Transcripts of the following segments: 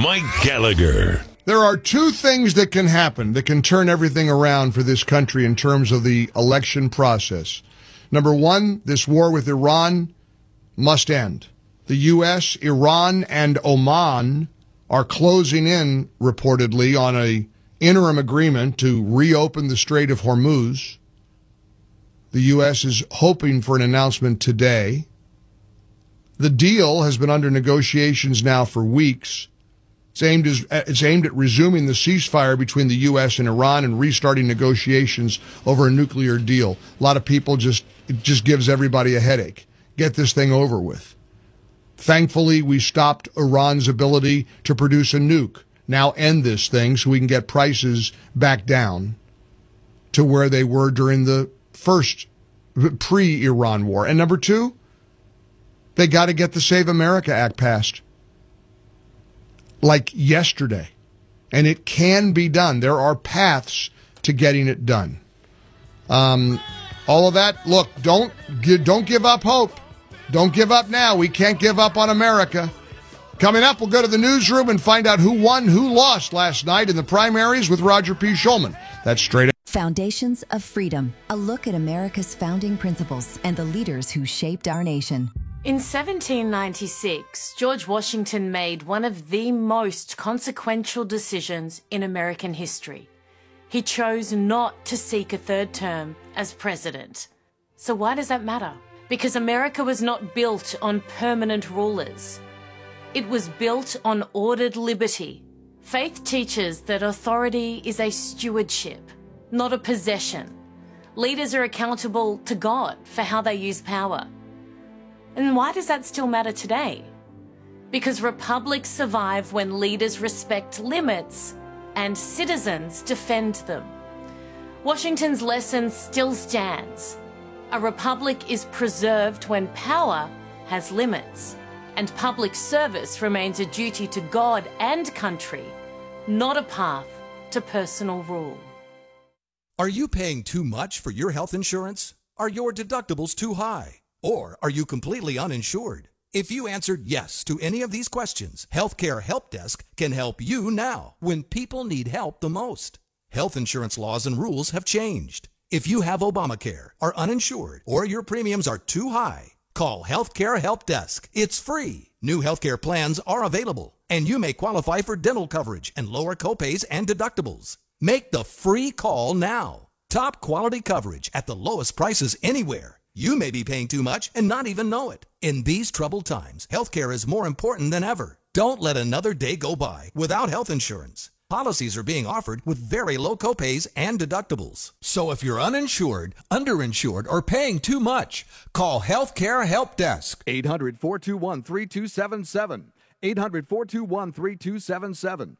Mike Gallagher. There are two things that can happen that can turn everything around for this country in terms of the election process. Number one, this war with Iran must end. The U.S., Iran, and Oman are closing in, reportedly, on an interim agreement to reopen the Strait of Hormuz. The U.S. is hoping for an announcement today. The deal has been under negotiations now for weeks. It's aimed at resuming the ceasefire between the U.S. and Iran and restarting negotiations over a nuclear deal. A lot of people it just gives everybody a headache. Get this thing over with. Thankfully, we stopped Iran's ability to produce a nuke. Now end this thing so we can get prices back down to where they were during the first pre-Iran war. And number two, they got to get the Save America Act passed. Like yesterday. And it can be done. There are paths to getting it done. All of that, look, don't give up hope. Don't give up now. We can't give up on America. Coming up, we'll go to the newsroom and find out who won, who lost last night in the primaries with Roger P. Shulman. That's straight up. Foundations of Freedom. A look at America's founding principles and the leaders who shaped our nation. In 1796, George Washington made one of the most consequential decisions in American history. He chose not to seek a third term as president. So why does that matter? Because America was not built on permanent rulers. It was built on ordered liberty. Faith teaches that authority is a stewardship, not a possession. Leaders are accountable to God for how they use power. And why does that still matter today? Because republics survive when leaders respect limits and citizens defend them. Washington's lesson still stands. A republic is preserved when power has limits, and public service remains a duty to God and country, not a path to personal rule. Are you paying too much for your health insurance? Are your deductibles too high? Or are you completely uninsured? If you answered yes to any of these questions, Healthcare Help Desk can help you now when people need help the most. Health insurance laws and rules have changed. If you have Obamacare, are uninsured, or your premiums are too high, call Healthcare Help Desk. It's free. New healthcare plans are available, and you may qualify for dental coverage and lower copays and deductibles. Make the free call now. Top quality coverage at the lowest prices anywhere. You may be paying too much and not even know it. In these troubled times, healthcare is more important than ever. Don't let another day go by without health insurance. Policies are being offered with very low copays and deductibles. So if you're uninsured, underinsured, or paying too much, call Healthcare Help Desk. 800-421-3277. 800-421-3277.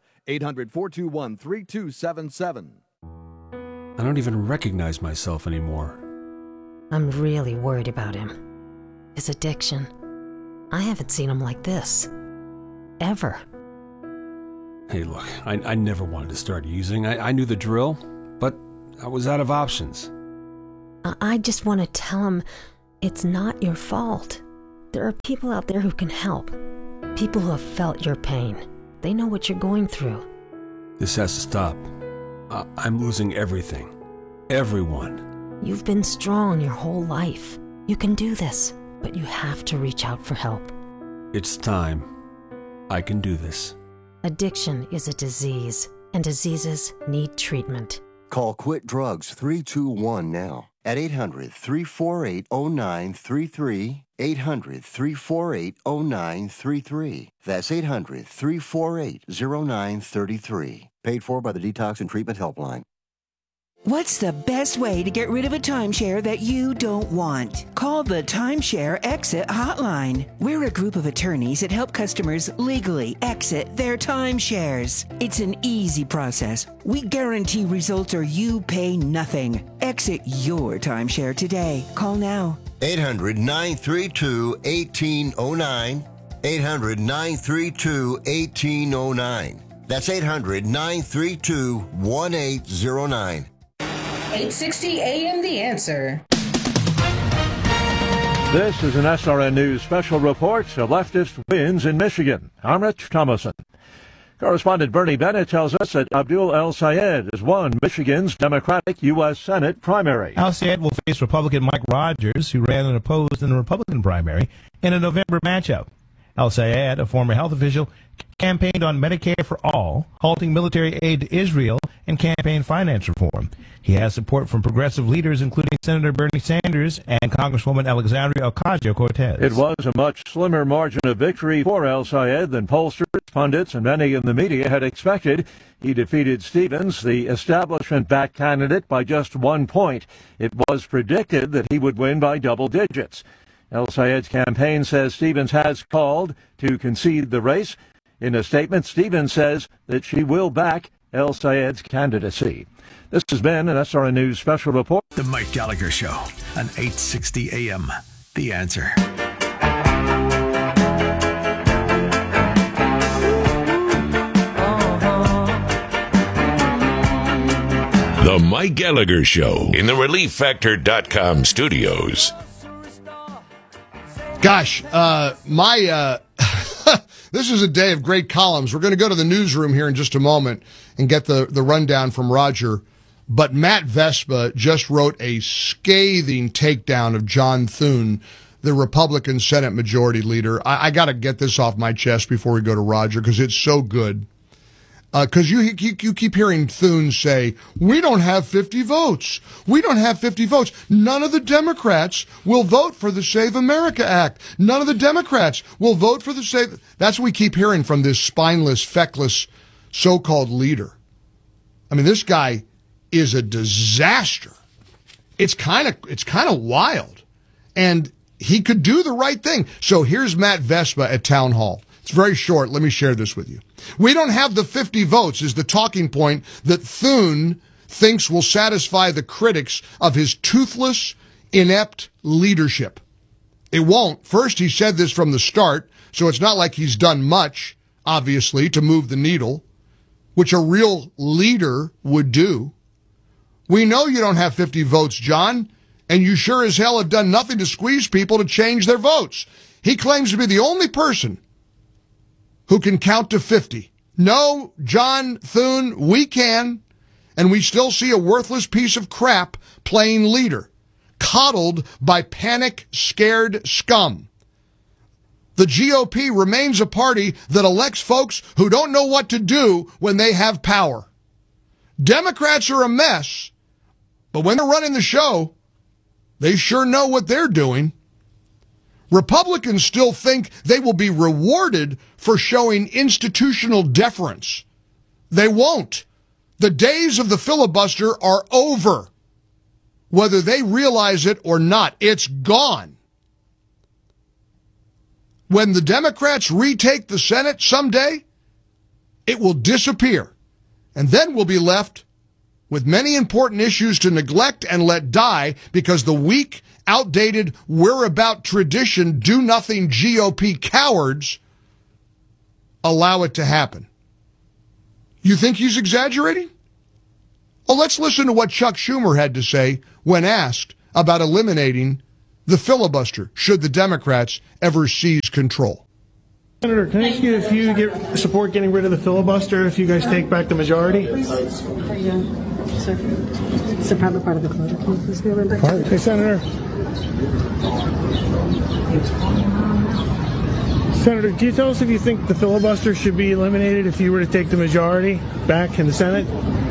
800-421-3277. I don't even recognize myself anymore. I'm really worried about him. His addiction. I haven't seen him like this. Ever. Hey, look, I never wanted to start using. I knew the drill, but I was out of options. I just want to tell him it's not your fault. There are people out there who can help. People who have felt your pain. They know what you're going through. This has to stop. I'm losing everything. Everyone. You've been strong your whole life. You can do this, but you have to reach out for help. It's time. I can do this. Addiction is a disease, and diseases need treatment. Call Quit Drugs 321 now at 800-348-0933. 800-348-0933. That's 800-348-0933. Paid for by the Detox and Treatment Helpline. What's the best way to get rid of a timeshare that you don't want? Call the Timeshare Exit Hotline. We're a group of attorneys that help customers legally exit their timeshares. It's an easy process. We guarantee results or you pay nothing. Exit your timeshare today. Call now. 800-932-1809. 800-932-1809. That's 800-932-1809. 860 AM The Answer. This is an SRN News special report. A leftist wins in Michigan. I'm Rich Thomason. Correspondent Bernie Bennett tells us that Abdul El-Sayed has won Michigan's Democratic U.S. Senate primary. El-Sayed will face Republican Mike Rogers, who ran unopposed in the Republican primary, in a November matchup. El-Sayed, a former health official, campaigned on Medicare for All, halting military aid to Israel, and campaign finance reform. He has support from progressive leaders, including Senator Bernie Sanders and Congresswoman Alexandria Ocasio-Cortez. It was a much slimmer margin of victory for El-Sayed than pollsters, pundits, and many in the media had expected. He defeated Stevens, the establishment-backed candidate, by just 1 point. It was predicted that he would win by double digits. El-Sayed's campaign says Stevens has called to concede the race. In a statement, Stevens says that she will back El-Sayed's candidacy. This has been an SRN News Special Report. The Mike Gallagher Show on 860 AM. The Answer. The Mike Gallagher Show in the ReliefFactor.com studios. Gosh, this is a day of great columns. We're going to go to the newsroom here in just a moment and get the rundown from Roger. But Matt Vespa just wrote a scathing takedown of John Thune, the Republican Senate Majority Leader. I got to get this off my chest before we go to Roger because it's so good. Because you keep hearing Thune say, we don't have 50 votes. We don't have 50 votes. None of the Democrats will vote for the Save America Act. None of the Democrats will vote for the Save. That's what we keep hearing from this spineless, feckless, so-called leader. I mean, this guy is a disaster. It's kind of wild. And he could do the right thing. So here's Matt Vespa at Town Hall. It's very short. Let me share this with you. We don't have the 50 votes is the talking point that Thune thinks will satisfy the critics of his toothless, inept leadership. It won't. First, he said this from the start, so it's not like he's done much, obviously, to move the needle, which a real leader would do. We know you don't have 50 votes, John, and you sure as hell have done nothing to squeeze people to change their votes. He claims to be the only person who can count to 50. No, John Thune, we can, and we still see a worthless piece of crap playing leader, coddled by panic-scared scum. The GOP remains a party that elects folks who don't know what to do when they have power. Democrats are a mess, but when they're running the show, they sure know what they're doing. Republicans still think they will be rewarded for showing institutional deference. They won't. The days of the filibuster are over. Whether they realize it or not, it's gone. When the Democrats retake the Senate someday, it will disappear. And then we'll be left with many important issues to neglect and let die because the weak, outdated, we're about tradition, do-nothing GOP cowards allow it to happen. You think he's exaggerating? Well, let's listen to what Chuck Schumer had to say when asked about eliminating the filibuster should the Democrats ever seize control. Senator, can I ask you if you support getting rid of the filibuster if you guys take back the majority? Sir, it's a private part of the code. Can you please be a member? Hey, Senator. Senator, can you tell us if you think the filibuster should be eliminated if you were to take the majority back in the Senate?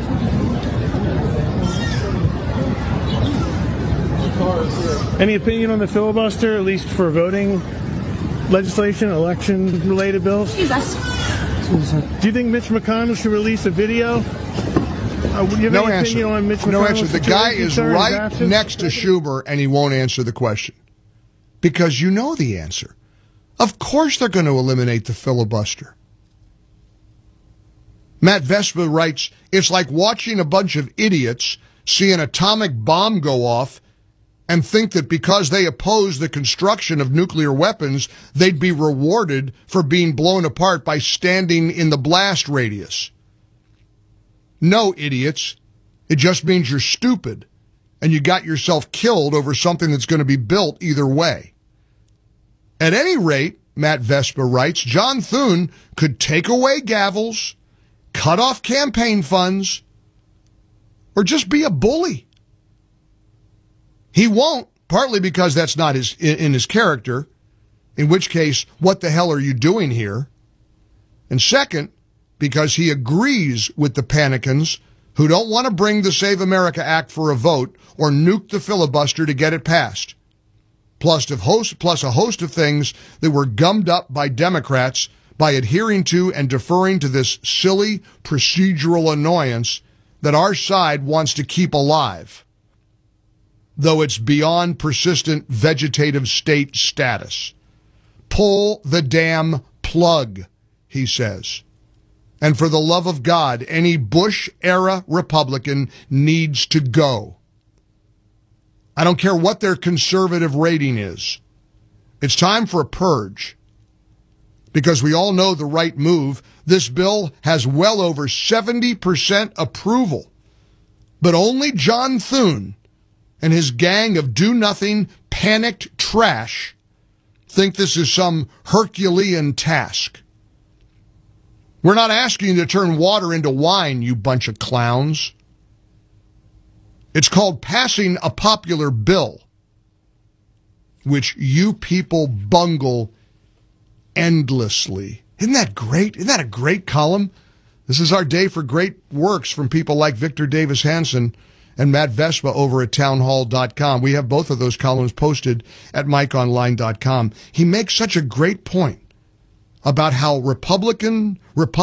Any opinion on the filibuster, at least for voting legislation, election-related bills? Do you think Mitch McConnell should release a video? Would you have any opinion on Mitch McConnell? No answer. The guy is right next to Schumer, and he won't answer the question. Because you know the answer. Of course they're going to eliminate the filibuster. Matt Vespa writes, it's like watching a bunch of idiots see an atomic bomb go off and think that because they oppose the construction of nuclear weapons, they'd be rewarded for being blown apart by standing in the blast radius. No, idiots. It just means you're stupid and you got yourself killed over something that's going to be built either way. At any rate, Matt Vespa writes, John Thune could take away gavels, cut off campaign funds, or just be a bully. He won't, partly because that's not in his character, in which case, what the hell are you doing here? And second, because he agrees with the panicans who don't want to bring the Save America Act for a vote or nuke the filibuster to get it passed. Plus a host of things that were gummed up by Democrats by adhering to and deferring to this silly procedural annoyance that our side wants to keep alive, though it's beyond persistent vegetative state status. Pull the damn plug, he says. And for the love of God, any Bush-era Republican needs to go. I don't care what their conservative rating is. It's time for a purge. Because we all know the right move. This bill has well over 70% approval. But only John Thune and his gang of do-nothing, panicked trash think this is some Herculean task. We're not asking you to turn water into wine, you bunch of clowns. It's called passing a popular bill, which you people bungle endlessly. Isn't that great? Isn't that a great column? This is our day for great works from people like Victor Davis Hanson and Matt Vespa over at townhall.com. We have both of those columns posted at mikeonline.com. He makes such a great point about how the Republican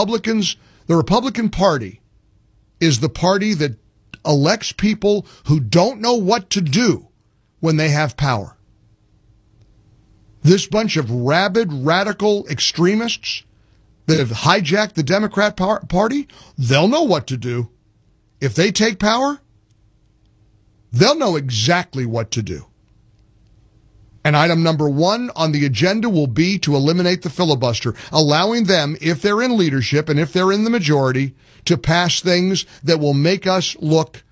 Party is the party that elects people who don't know what to do when they have power. This bunch of rabid, radical extremists that have hijacked the Democrat Party, they'll know what to do. If they take power, they'll know exactly what to do. And item number 1 on the agenda will be to eliminate the filibuster, allowing them, if they're in leadership and if they're in the majority, to pass things that will make us look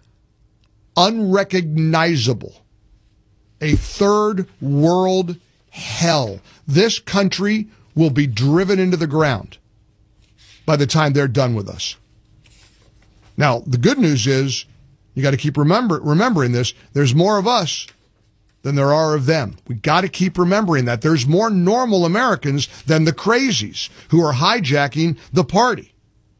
unrecognizable. A third world hell. This country will be driven into the ground by the time they're done with us. Now, the good news is, you got to keep remembering this, there's more of us than there are of them. We got to keep remembering that. There's more normal Americans than the crazies who are hijacking the party.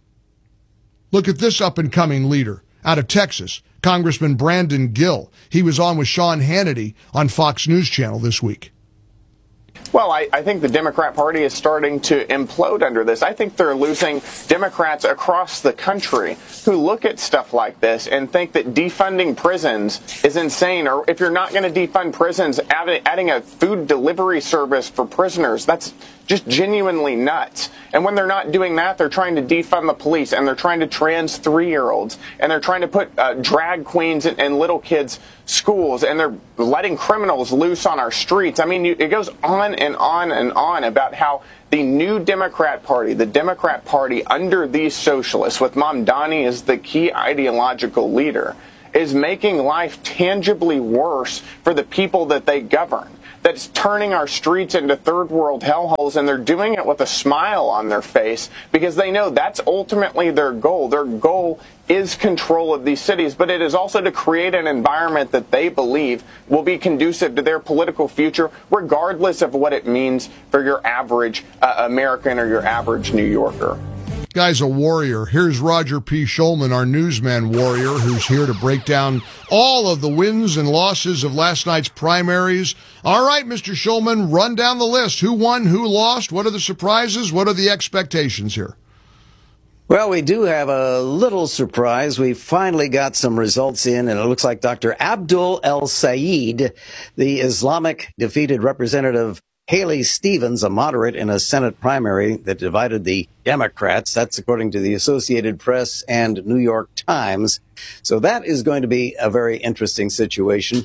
Look at this up-and-coming leader out of Texas, Congressman Brandon Gill. He was on with Sean Hannity on Fox News Channel this week. Well, I think the Democrat Party is starting to implode under this. I think they're losing Democrats across the country who look at stuff like this and think that defunding prisons is insane. Or if you're not going to defund prisons, adding a food delivery service for prisoners, that's just genuinely nuts. And when they're not doing that, they're trying to defund the police, and they're trying to trans 3-year-olds, and they're trying to put drag queens in little kids' schools, and they're letting criminals loose on our streets. I mean, it goes on and on and on about how the new Democrat Party, the Democrat Party under these socialists, with Mamdani as the key ideological leader, is making life tangibly worse for the people that they govern. That's turning our streets into third world hellholes, and they're doing it with a smile on their face because they know that's ultimately their goal. Their goal is control of these cities, but it is also to create an environment that they believe will be conducive to their political future, regardless of what it means for your average American or your average New Yorker. Guy's a warrior. Here's Roger P. Shulman, our newsman warrior, who's here to break down all of the wins and losses of last night's primaries. All right, Mr. Shulman, run down the list. Who won, who lost? What are the surprises? What are the expectations here? Well, we do have a little surprise. We finally got some results in, and it looks like Dr. Abdul El Sayed, the Islamic, defeated Representative Haley Stevens, a moderate, in a Senate primary that divided the Democrats. That's according to the Associated Press and New York Times. So that is going to be a very interesting situation.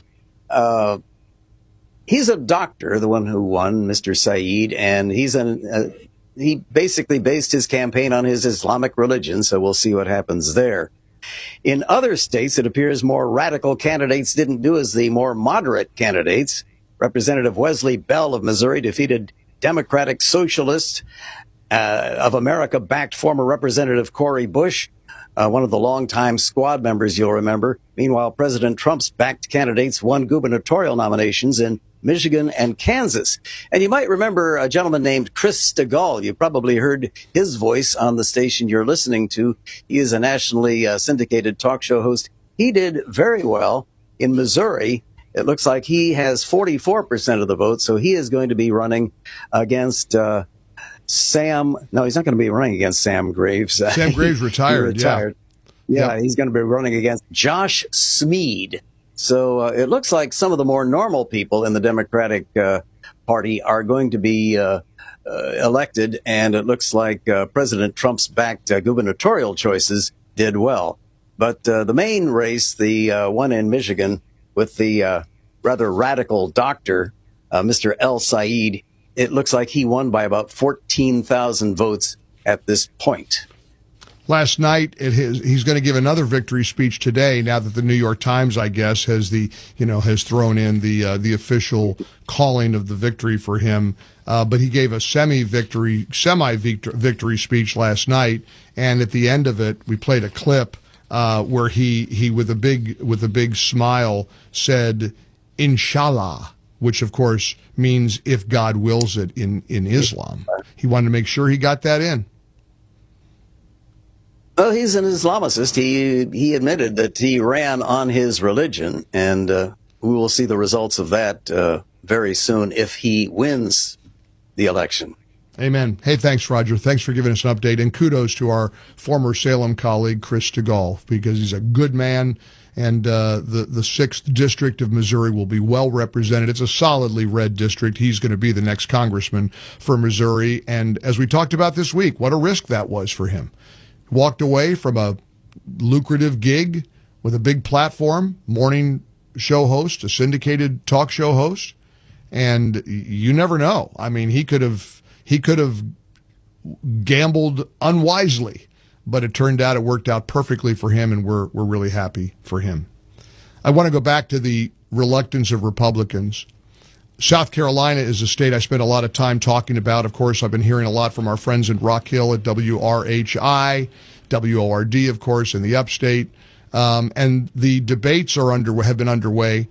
He's a doctor, the one who won, Mr. Saeed, and he basically based his campaign on his Islamic religion, so we'll see what happens there. In other states, it appears more radical candidates didn't do as the more moderate candidates. Representative Wesley Bell of Missouri defeated Democratic Socialist of America-backed former Representative Cori Bush, one of the longtime squad members, you'll remember. Meanwhile, President Trump's backed candidates won gubernatorial nominations in Michigan and Kansas. And you might remember a gentleman named Chris Stigall. You probably heard his voice on the station you're listening to. He is a nationally syndicated talk show host. He did very well in Missouri. It looks like he has 44% of the vote, so he is going to be running against No, he's not going to be running against Sam Graves. Sam Graves retired. Yeah, Yep. He's going to be running against Josh Smead. So it looks like some of the more normal people in the Democratic Party are going to be elected, and it looks like President Trump's backed gubernatorial choices did well. But the main race, the one in Michigan with the rather radical doctor, Mr. El-Sayed, it looks like he won by about 14,000 votes at this point. Last night, he's going to give another victory speech today. Now that the New York Times, I guess, has thrown in the official calling of the victory for him. But he gave a semi-victory speech last night, and at the end of it, we played a clip where he with a big smile said, "Inshallah," which of course means if God wills it in Islam. He wanted to make sure he got that in. Well, he's an Islamicist. He admitted that he ran on his religion, and we will see the results of that very soon if he wins the election. Amen. Hey, thanks, Roger. Thanks for giving us an update, and kudos to our former Salem colleague, Chris Stigall, because he's a good man, and the 6th District of Missouri will be well represented. It's a solidly red district. He's going to be the next congressman for Missouri, and as we talked about this week, what a risk that was for him. Walked away from a lucrative gig with a big platform, morning show host, a syndicated talk show host, and you never know. I mean, he could have gambled unwisely, but it turned out it worked out perfectly for him, and we're really happy for him. I want to go back to the reluctance of Republicans. South Carolina is a state I spent a lot of time talking about. Of course, I've been hearing a lot from our friends in Rock Hill at WRHI, WORD, of course, in the upstate. And the debates have been underway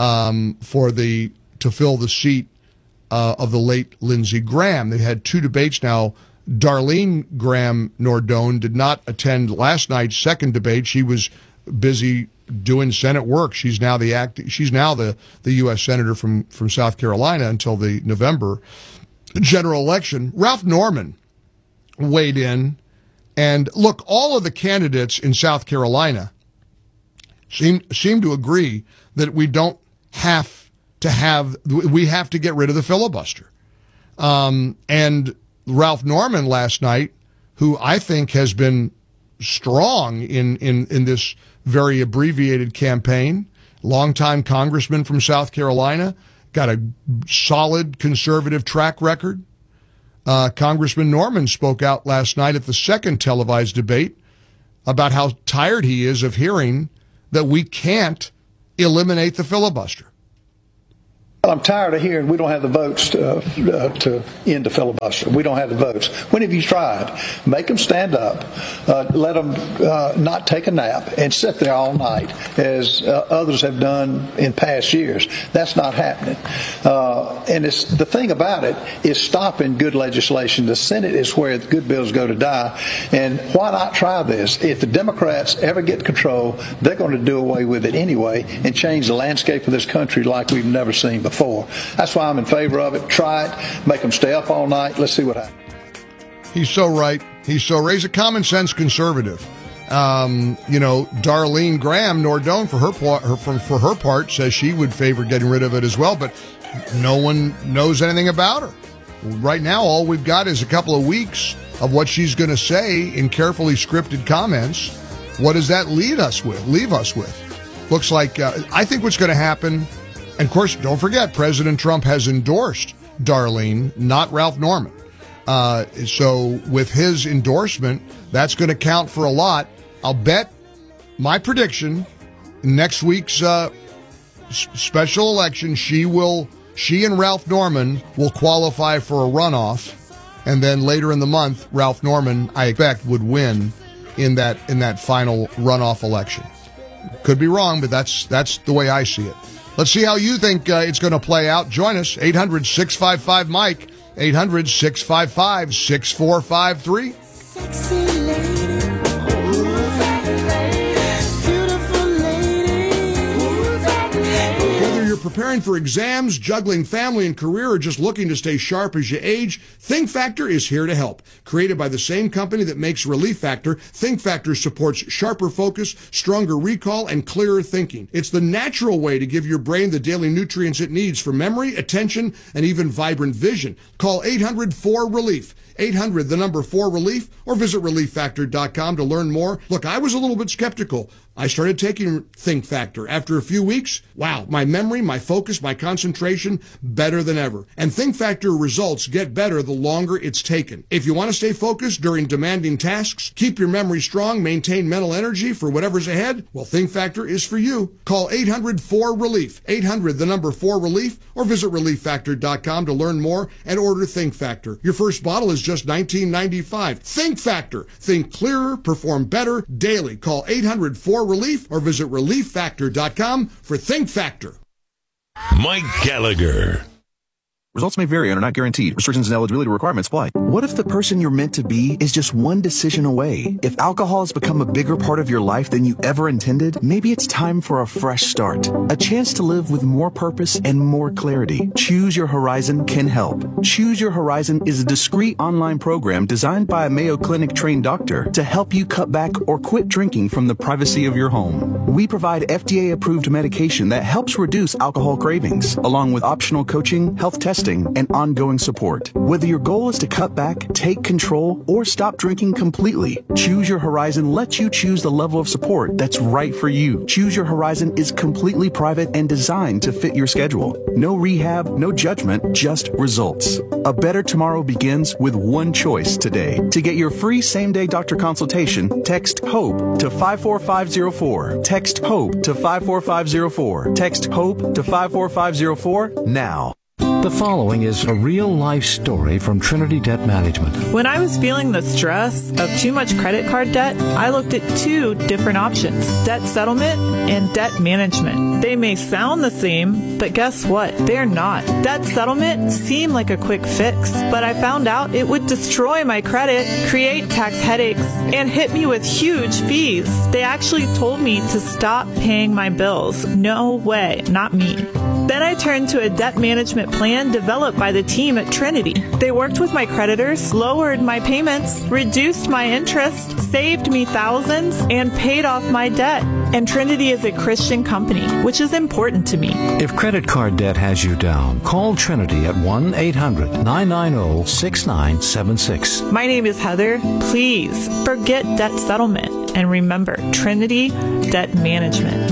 to fill the seat of the late Lindsey Graham. They've had 2 debates now. Darlene Graham Nordone did not attend last night's second debate. She was busy doing Senate work. She's now the U.S. Senator from South Carolina until the November general election. Ralph Norman weighed in, and look, all of the candidates in South Carolina seem to agree that we have to get rid of the filibuster. And Ralph Norman last night, who I think has been strong in this very abbreviated campaign, longtime congressman from South Carolina, got a solid conservative track record. Congressman Norman spoke out last night at the second televised debate about how tired he is of hearing that we can't eliminate the filibuster. I'm tired of hearing we don't have the votes to end the filibuster. We don't have the votes. When have you tried? Make them stand up, let them not take a nap, and sit there all night, as others have done in past years. That's not happening. And the thing about it is stopping good legislation. The Senate is where the good bills go to die. And why not try this? If the Democrats ever get control, they're going to do away with it anyway and change the landscape of this country like we've never seen before. That's why I'm in favor of it. Try it. Make them stay up all night. Let's see what happens. He's so right. He's a common sense conservative. Darlene Graham Nordone, for her part, says she would favor getting rid of it as well, but no one knows anything about her. Right now, all we've got is a couple of weeks of what she's going to say in carefully scripted comments. What does that leave us with? Looks like, I think what's going to happen. And, of course, don't forget, President Trump has endorsed Darlene, not Ralph Norman. So with his endorsement, that's going to count for a lot. I'll bet my prediction, next week's special election, she will She and Ralph Norman will qualify for a runoff, and then later in the month, Ralph Norman, I expect, would win in that final runoff election. Could be wrong, but that's the way I see it. Let's see how you think it's going to play out. Join us, 800-655-MIKE, 800-655-6453. Preparing for exams, juggling family and career, or just looking to stay sharp as you age, Think Factor is here to help. Created by the same company that makes Relief Factor, Think Factor supports sharper focus, stronger recall, and clearer thinking. It's the natural way to give your brain the daily nutrients it needs for memory, attention, and even vibrant vision. Call 800-4RELIEF. 800, the number 4RELIEF, or visit ReliefFactor.com to learn more. Look, I was a little bit skeptical. I started taking Think Factor. After a few weeks, wow, my memory, my focus, my concentration, better than ever. And Think Factor results get better the longer it's taken. If you want to stay focused during demanding tasks, keep your memory strong, maintain mental energy for whatever's ahead, well, Think Factor is for you. Call 800-4RELIEF. 800, the number 4RELIEF, or visit ReliefFactor.com to learn more and order Think Factor. Your first bottle is just $19.95. Think Factor. Think clearer, perform better daily. Call 800-4RELIEF or visit ReliefFactor.com for Think Factor. Mike Gallagher. Results may vary and are not guaranteed. Restrictions and eligibility requirements apply. What if the person you're meant to be is just one decision away? If alcohol has become a bigger part of your life than you ever intended, maybe it's time for a fresh start. A chance to live with more purpose and more clarity. Choose Your Horizon can help. Choose Your Horizon is a discreet online program designed by a Mayo Clinic trained doctor to help you cut back or quit drinking from the privacy of your home. We provide FDA-approved medication that helps reduce alcohol cravings, along with optional coaching, health testing, and ongoing support. Whether your goal is to cut back, take control, or stop drinking completely, Choose Your Horizon lets you choose the level of support that's right for you. Choose Your Horizon is completely private and designed to fit your schedule. No rehab, no judgment, just results. A better tomorrow begins with one choice today. To get your free same-day doctor consultation, text HOPE to 54504. Text HOPE to 54504. Text HOPE to 54504 now. The following is a real-life story from Trinity Debt Management. When I was feeling the stress of too much credit card debt, I looked at two different options: debt settlement and debt management. They may sound the same, but guess what? They're not. Debt settlement seemed like a quick fix, but I found out it would destroy my credit, create tax headaches, and hit me with huge fees. They actually told me to stop paying my bills. No way, not me. Then I turned to a debt management plan developed by the team at Trinity. They worked with my creditors, lowered my payments, reduced my interest, saved me thousands, and paid off my debt. And Trinity is a Christian company, which is important to me. If credit card debt has you down, call Trinity at 1-800-990-6976. My name is Heather. Please forget debt settlement. And remember, Trinity Debt Management.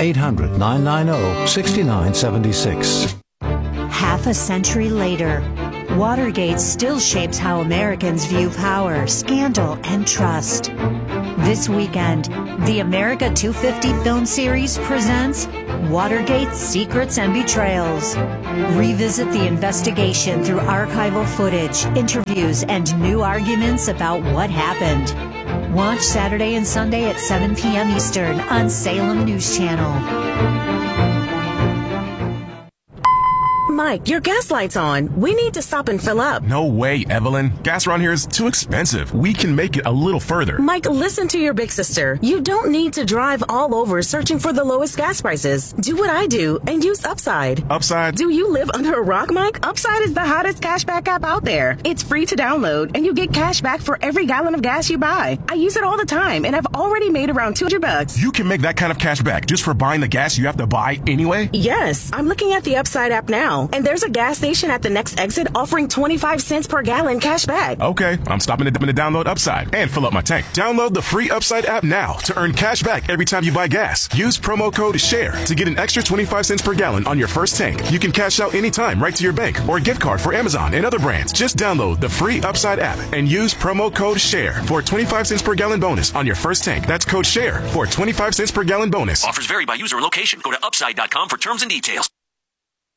1-800-990-6976. Half a century later, Watergate still shapes how Americans view power, scandal, and trust. This weekend, the America 250 film series presents Watergate Secrets and Betrayals. Revisit the investigation through archival footage, interviews, and new arguments about what happened. Watch Saturday and Sunday at 7 p.m. Eastern on Salem News Channel. Mike, your gas light's on. We need to stop and fill up. No way, Evelyn. Gas around here is too expensive. We can make it a little further. Mike, listen to your big sister. You don't need to drive all over searching for the lowest gas prices. Do what I do and use Upside. Upside? Do you live under a rock, Mike? Upside is the hottest cashback app out there. It's free to download, and you get cash back for every gallon of gas you buy. I use it all the time, and I've already made around $200. You can make that kind of cash back just for buying the gas you have to buy anyway? Yes. I'm looking at the Upside app now. And there's a gas station at the next exit offering 25 cents per gallon cash back. Okay, I'm stopping to download Upside and fill up my tank. Download the free Upside app now to earn cash back every time you buy gas. Use promo code SHARE to get an extra 25 cents per gallon on your first tank. You can cash out anytime right to your bank or gift card for Amazon and other brands. Just download the free Upside app and use promo code SHARE for a 25 cents per gallon bonus on your first tank. That's code SHARE for a 25 cents per gallon bonus. Offers vary by user and location. Go to upside.com for terms and details.